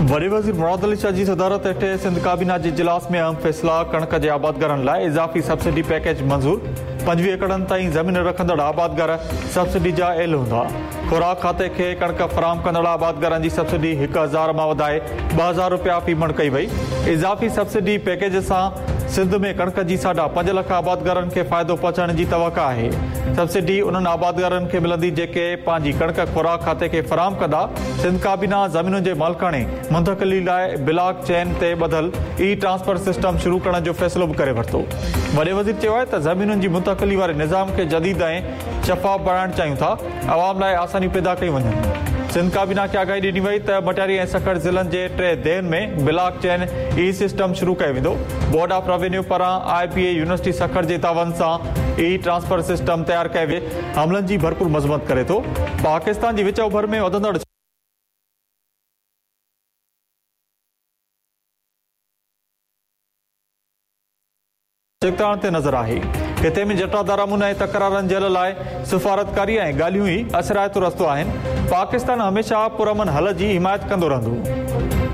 वॾे वज़ीर मुराद अली शाह जी सदारत हेठि सिंध काबीना जे इजलास में अहम फ़ैसिला। कणक जे आबादगारनि लाइ इज़ाफ़ी सब्सिडी पैकेज मंज़ूर। 25 एकड़नि ताईं ज़मीन रखंदड़ आबादगार सब्सिडी जा एल हूंदा। खुराक खाते खे कणक फराहम कंदड़ आबादगारनि जी सब्सिडी 1000 मां वधाए 2000 रुपया फ़ी मण कई वई। इज़ाफ़ी सब्सिडी पैकेज सां सिंध में कणक जी 5.5 लख आबादगारनि खे फ़ाइदो पहुचण जी तवक़ा आहे। सब्सिडी उन्हनि आबादगारनि खे मिलंदी जेके पंहिंजी कणक खुराक खाते खे फराहम कंदा। सिंध काबीना ज़मीनुनि जे मालिकाणे मुंतक़िली लाइ ब्लॉक चेन ते ॿधल ट्रांसफर सिस्टम शुरू करण जो फ़ैसिलो बि करे वरितो। वॾे वज़ीर चयो आहे त ज़मीनुनि जी मुंतक़िली वारे निज़ाम खे जदीद ऐं शफ़ाफ़ बणाइण चाहियूं था। अवाम लाइ आसानी पैदा कई वञनि। सिंध काबीना खे आगाही ॾिनी वई त मटियारी ऐं सखड़ ज़िलनि जे 3 देहनि में ब्लॉक चेन सिस्टम शुरू कयो वेंदो। बोर्ड ऑफ रेवेन्यू पारां IPA यूनिवर्सिटी सखड़ जे तावन सां ट्रांसफर सिस्टम तयारु कयो वियो हमलनि जी भरपूर मज़म्मत करे थो। पाकिस्तान जी विच ओभर में वधंदड़ ते नज़र आहे। हिते में जटादारामुन ऐं तकरारनि जे हल लाइ सिफ़ारतकारी ऐं ॻाल्हियूं ई असराइतो रस्तो आहिनि। पाकिस्तान हमेशह पुरअमन हल जी हिमायत कंदो रहंदो।